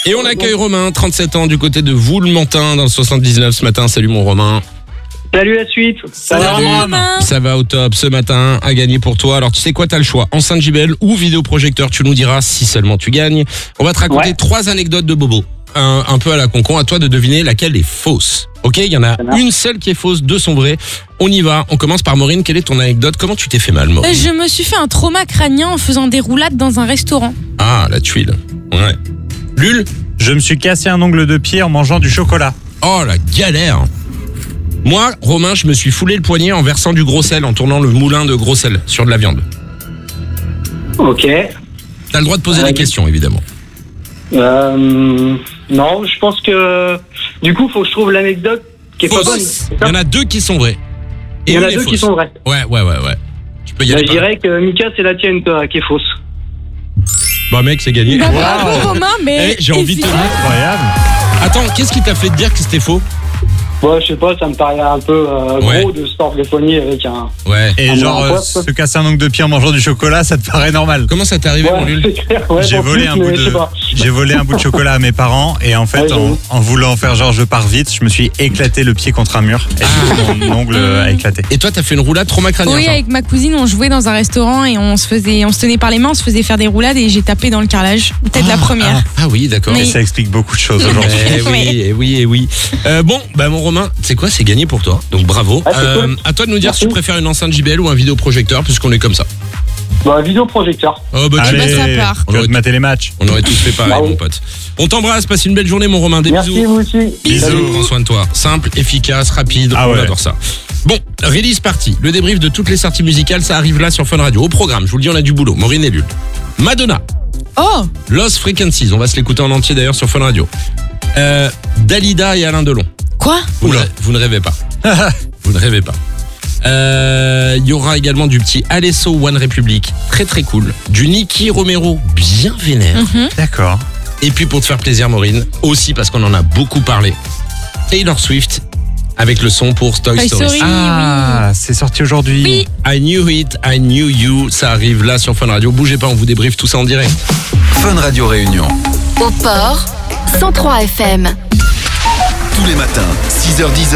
Et on accueille Romain, 37 ans, du côté de Voules-Mentin, dans le 79 ce matin. Salut mon Romain. Salut la suite. Ça va Romain. Ça va au top ce matin, à gagner pour toi. Alors tu sais quoi, t'as le choix, enceinte JBL ou vidéoprojecteur, tu nous diras si seulement tu gagnes. On va te raconter 3 anecdotes de Bobo, un peu à la concon, à toi de deviner laquelle est fausse. Ok, il y en a une seule qui est fausse, 2 sont vraies. On y va, on commence par Maureen, quelle est ton anecdote? Comment tu t'es fait mal, Maureen? Je me suis fait un trauma crânien en faisant des roulades dans un restaurant. Ah, la tuile, ouais. Lul? Je me suis cassé un ongle de pied en mangeant du chocolat. Oh, la galère. Moi, Romain, je me suis foulé le poignet en versant du gros sel, en tournant le moulin de gros sel sur de la viande. Ok. T'as le droit de poser des questions, évidemment. Non, je pense que du coup, faut que je trouve l'anecdote qui est pas bonne. Fausse. Il y en a 2 qui sont vraies. Il y en une a est 2 qui fausse. sont vraies. Ouais. Tu peux y Bah, aller. je dirais que Mika, c'est la tienne, toi, qui est fausse. Bah mec, c'est gagné. Bah, bravo Romain, mais J'ai envie de te dire. Incroyable. Attends, qu'est-ce qui t'a fait te dire que c'était faux? Bon, je sais pas, ça me paraît un peu Ouais. gros de se tordre le poignet avec un... Ouais. Et Ah, genre, non, quoi, se casser un ongle de pied en mangeant du chocolat, ça te paraît normal? Comment ça t'est arrivé, mon Ouais, Lul? c'est clair, ouais, J'ai en volé plus, un mais bout je sais de, pas. j'ai volé un bout de chocolat à mes parents et en fait, Ouais, j'avoue. en voulant faire genre je pars vite, je me suis éclaté le pied contre un mur et mon ongle a éclaté. Et toi, t'as fait une roulade trauma-crânien? oui, genre. avec ma cousine, on jouait dans un restaurant et on se tenait par les mains, on se faisait faire des roulades et j'ai tapé dans le carrelage. Peut-être la première. Ah oui, d'accord. Mais- Et ça explique beaucoup de choses aujourd'hui. Eh oui. Bon, bah mon Romain, c'est quoi? C'est gagné pour toi. Donc bravo. Ah, c'est cool. À toi de nous dire Merci. si tu préfères une enceinte JBL ou un vidéoprojecteur, puisqu'on est comme ça. Bah, vidéoprojecteur. Oh bah tu bah, vois, ça part. Tu vas te mater les matchs. on aurait tous fait pareil, Bravo. mon pote. On t'embrasse, passe une belle journée, mon Romain. Des Merci, bisous. vous aussi. Bisous, Salut. prends soin de toi. Simple, efficace, rapide, Ah on ouais. adore ça. Bon, release party. Le débrief de toutes les sorties musicales, ça arrive là sur Fun Radio. Au programme, je vous le dis, on a du boulot. Maureen et Lul. Madonna, Oh, Lost Frequencies, on va se l'écouter en entier d'ailleurs sur Fun Radio. Dalida et Alain Delon. quoi? Vous ne rêvez pas. Vous ne rêvez pas. Il y aura également du petit Alesso One Republic, très très cool. Du Nicky Romero, bien vénère. D'accord. Et puis pour te faire plaisir, Maureen, aussi parce qu'on en a beaucoup parlé, Taylor Swift avec le son pour Toy Toy Story. Story. Ah, c'est sorti aujourd'hui. Oui. I knew it, I knew you, ça arrive là sur Fun Radio. Bougez pas, on vous débriefe tout ça en direct. Fun Radio Réunion. Au port, 103 FM. Tous les matins, 6h-10h,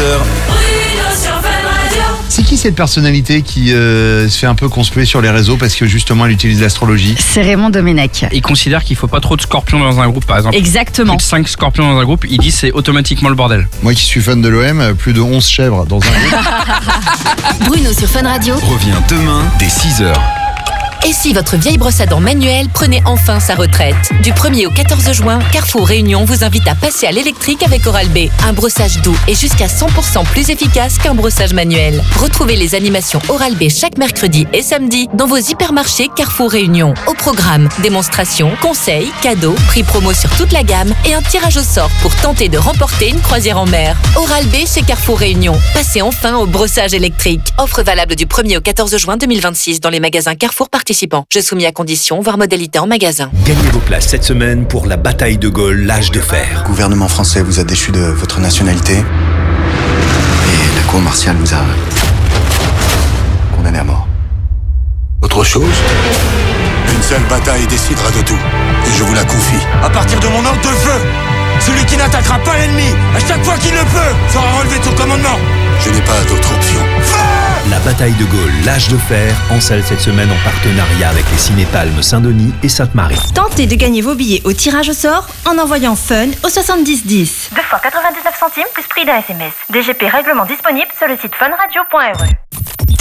C'est qui cette personnalité qui se fait un peu conspuer sur les réseaux parce que justement elle utilise l'astrologie? C'est Raymond Domenech. Il considère qu'il faut pas trop de scorpions dans un groupe, par exemple. Exactement. Plus de 5 scorpions dans un groupe, il dit c'est automatiquement le bordel. Moi qui suis fan de l'OM, plus de 11 chèvres dans un groupe. Bruno sur Fun Radio. revient demain dès 6h. Et si votre vieille brosse à dents manuelle prenait enfin sa retraite? Du 1er au 14 juin, Carrefour Réunion vous invite à passer à l'électrique avec Oral-B. Un brossage doux et jusqu'à 100% plus efficace qu'un brossage manuel. Retrouvez les animations Oral-B chaque mercredi et samedi dans vos hypermarchés Carrefour Réunion. Au programme, démonstrations, conseils, cadeaux, prix promo sur toute la gamme et un tirage au sort pour tenter de remporter une croisière en mer. Oral-B chez Carrefour Réunion. Passez enfin au brossage électrique. Offre valable du 1er au 14 juin 2026 dans les magasins Carrefour participants. Jeu soumis à conditions, voire modalité en magasin. Gagnez vos places cette semaine pour la bataille de Gaulle, l'âge de fer. Le gouvernement français vous a déchu de votre nationalité et la cour martiale vous a condamné à mort. Autre chose? Une seule bataille décidera de tout. Et je vous la confie. À partir de mon ordre de feu, celui qui n'attaquera pas l'ennemi, à chaque fois qu'il le peut, fera relever de son commandement. Je n'ai pas d'autre option. La bataille de Gaulle, l'âge de fer, en salle cette semaine en partenariat avec les Cinépalmes Saint-Denis et Sainte-Marie. Tentez de gagner vos billets au tirage au sort en envoyant FUN au 70 10. 2 fois 99 centimes plus prix d'un SMS. DGP règlement disponible sur le site funradio.re.